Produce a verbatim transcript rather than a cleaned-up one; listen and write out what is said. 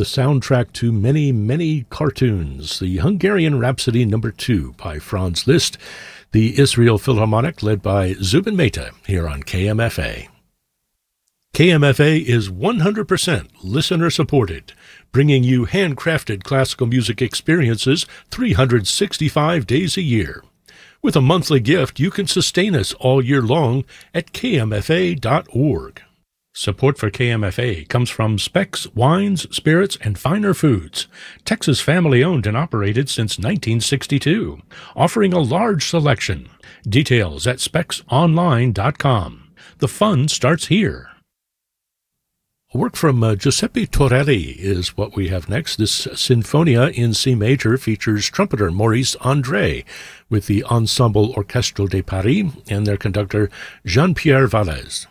the soundtrack to many, many cartoons, the Hungarian Rhapsody number two by Franz Liszt, the Israel Philharmonic led by Zubin Mehta here on K M F A. K M F A is one hundred percent listener-supported, bringing you handcrafted classical music experiences three hundred sixty-five days a year. With a monthly gift, you can sustain us all year long at K M F A dot org. Support for K M F A comes from Specs Wines, Spirits, and Finer Foods, Texas family-owned and operated since nineteen sixty-two, offering a large selection. Details at specs online dot com. The fun starts here. A work from uh, Giuseppe Torelli is what we have next. This Sinfonia in C major features trumpeter Maurice André with the Ensemble Orchestral de Paris and their conductor Jean-Pierre Vallès.